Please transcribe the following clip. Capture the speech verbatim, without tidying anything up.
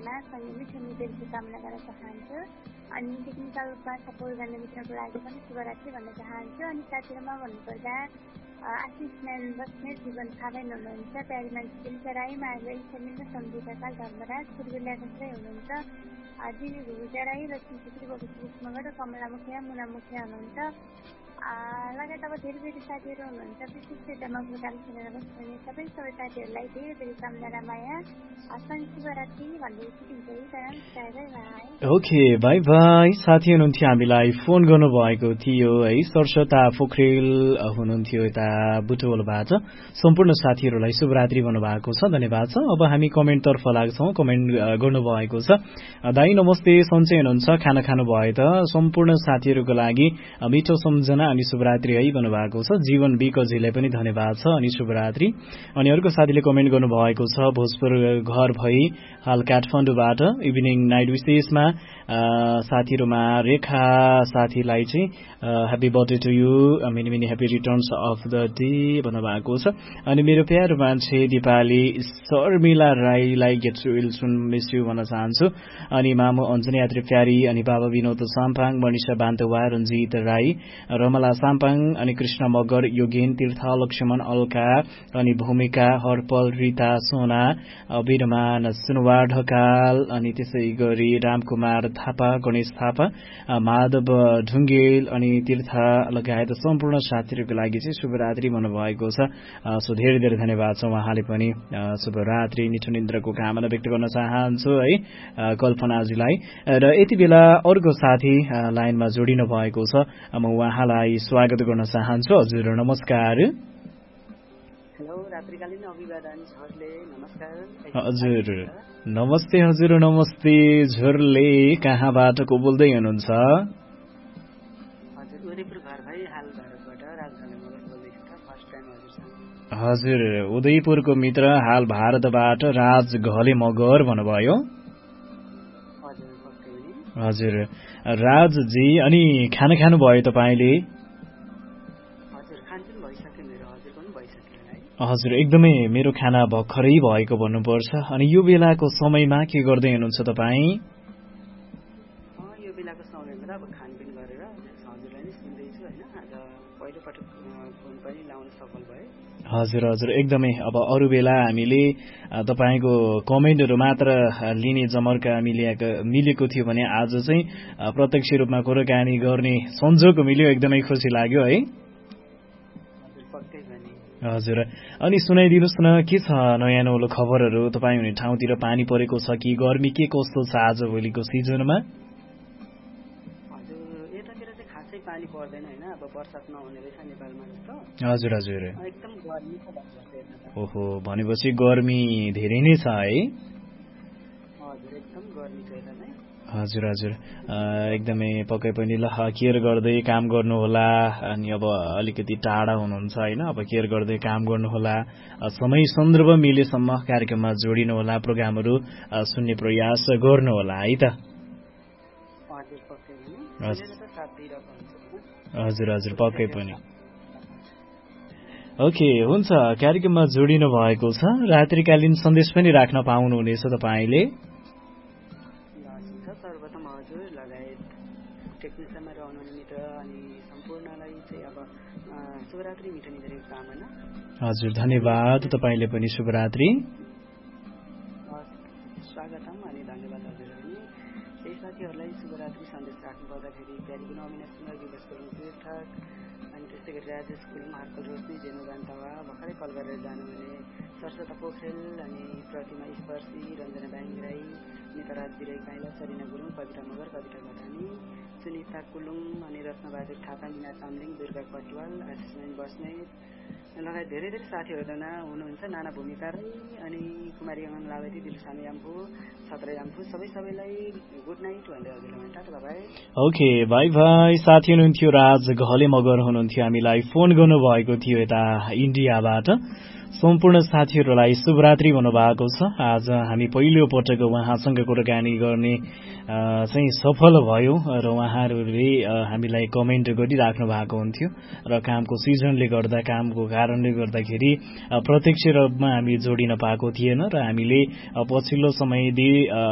सबैजना सँगै मिठो कामना गर्न चाहन्छु। अनि टेक्निकल रूपमा सपोर्ट गर्ने मित्रको लागि पनि शुभरात्रि भन्न चाहन्छु। अनि साथीहरूमा भन्नुपर्दा आशिष म्यान बस्ने जीवन थालैन हुनुहुन्छ, प्यारी मान्छे दिलसा राई, मार्गरी समिन्द्र सम्झिका काल धर्मराज पूर्वेल्या कसै हुनुहुन्छ, दिदी भुजा राई, लक्ष्मी छेत्री, बबी मगर, कमला मुखिया, मुना मुखिया हुनुहुन्छ, लगायत अब धेरै धेरै साथीहरू हुनुहुन्छ। विशेष गरी दमकको काम सुनेर बस्ने सबै सबै साथीहरूलाई धेरै धेरै कामना रामाया शुभरात्रि भन्दै ओके बाई बाई। साथी हुनुहुन्थ्यो, हामीलाई फोन गर्नुभएको थियो है, सरस्वता पोखरेल हुनुहुन्थ्यो यता बुटवलबाट। सम्पूर्ण साथीहरूलाई शुभरात्रि भन्नुभएको छ, धन्यवाद छ। अब हामी कमेन्टतर्फ लाग्छौँ। कमेन्ट गर्नुभएको छ, दाई नमस्ते, सन्चै हुनुहुन्छ, खाना खानु भयो त? सम्पूर्ण साथीहरूको लागि मिठो सम्झना अनि शुभरात्रि है भन्नुभएको छ। जीवन बिकजीलाई पनि धन्यवाद छ अनि शुभरात्रि। अनि अर्को साथीले कमेन्ट गर्नुभएको छ, भोजपुर घर भई हाल काठमाडौँबाट इभिनिङ नाइट विशेषमा साथीहरूमा रेखा साथीलाई चाहिँ happy birthday to you, many many happy returns of the day भन्नुभएको छ। अनि मेरो प्यारो मान्छे दिपाली शर्मिला राईलाई get to will soon miss you भन्न चाहन्छु। अनि मामु अञ्जनी यात्री प्यारी, अनि बाबा विनोद साम्पाङ, मनिषा बान्तवा, रञ्जित राई, रमला साम्पाङ, अनि कृष्ण मगर, योगेन तीर्थ, लक्ष्मण अलका, अनि भूमिका, हर्पल, रिता, सोना, वीरमान सुनवार ढकाल, अनि त्यसै गरी रामकुमार थापा, गणेश थापा, माधव ढुङ्गेल, अनि तीर्थ लगायत सम्पूर्ण साथीहरूको लागि चाहिँ शुभरात्रि भन्नुभएको छ। सो धेरै धेरै धन्यवाद छ उहाँले पनि। शुभरात्रि, मिठो निन्द्राको कामना व्यक्त गर्न चाहन्छु है कल्पनाजीलाई। र यति बेला अर्को साथी लाइनमा जोडिनु भएको छ, म उहाँलाई स्वागत गर्न चाहन्छु। हजुर नमस्कार। हजुर नमस्ते। हजुर नमस्ते। झोरले कहाँबाट को बोल्दै हुनुहुन्छ? हजुर उदयपुरको मित्र, हाल भारतबाट राज घले मगर भन्नुभयो। हजुर राजजी, अनि खाना खानु भयो तपाईँले? हजुर एकदमै, मेरो खाना भर्खरै भएको भन्नुपर्छ। अनि यो बेलाको समयमा के गर्दै हुनुहुन्छ तपाईँ? हजुर हजुर एकदमै। अब अरू बेला हामीले तपाईँको कमेन्टहरू मात्र लिने जमर्का मिलेको मिलेको थियो भने आज चाहिँ प्रत्यक्ष रूपमा कुराकानी गर्ने संजोग मिल्यो, एकदमै खुसी लाग्यो है। हजुर अनि सुनाइदिनुहोस् न, के छ नयाँ नौलो खबरहरू? तपाईँ हुने ठाउँतिर पानी परेको छ कि गर्मी के कस्तो छ आज भोलिको सिजनमा? हजुर हजुर। ओहो, भनेपछि गर्मी धेरै नै छ है? हजुर हजुर एकदमै पक्कै पनि। ल केयर गर्दै काम गर्नुहोला। अनि अब अलिकति टाढा हुनुहुन्छ होइन, अब केयर गर्दै काम गर्नुहोला। समय सन्दर्भ मिलेसम्म कार्यक्रममा जोडिनुहोला, प्रोग्रामहरू सुन्ने प्रयास गर्नुहोला है त। हजुर हजुर पक्कै पनि। ओके हुन्छ, कार्यक्रममा जोडिनु भएको छ। रात्रिकालीन सन्देश पनि राख्न पाउनुहुनेछ तपाईँले। हजुर धन्यवाद, तपाईँले पनि शुभरात्रि। स्वागतम अनि धन्यवाद हजुरहरूले। त्यही साथीहरूलाई शुभरात्रि सन्देश राख्नु पर्दाखेरि प्यारीको नमिना सुन्दर विकासको तीर्थक, अनि त्यस्तै गरी राजेश गुरुङ, हर्कल रोशनी, जेनु बान्तवा, भर्खरै कल गरेर जानुहुने सरस्वता पोखरेल, अनि प्रतिमा स्पर्शी, रञ्जना बाङ्ग्राई, नेताराज बिराई काइला, सरिना गुरुङ, कविता मगर, कविता घटानी, सुनिता कुलुङ, अनि रत्नबहादुर थापा, मिना चामलिङ, दुर्गा कटवाल, आशिषमान बस्नेत लगायत धेरै धेरै साथीहरू जना हुनुहुन्छ। नाना भूमिका राई, अनि कुमारी अङ्गन लावेती, दिलसामी याम्फू, छत्र याम्फू, सबै सबैलाई गुड नाइट भन्दै हजुरलाई tata bye. Okay by by. साथी हुनुहुन्थ्यो राज घले मगर हुनुहुन्थ्यो, हामीलाई फोन गर्नुभएको थियो यता इन्डियाबाट। सम्पूर्ण साथीहरूलाई शुभरात्रि भन्नुभएको छ। आज हामी पहिलो पटक उहाँसँग कुराकानी गर्ने चाहिँ सफल भयो र उहाँहरूले हामीलाई कमेन्ट गरिराख्नु भएको हुन्थ्यो र कामको सिजनले गर्दा, कामको कारणले गर्दाखेरि प्रत्यक्ष रूपमा हामी जोडिन पाएको थिएन र हामीले पछिल्लो समयदेखि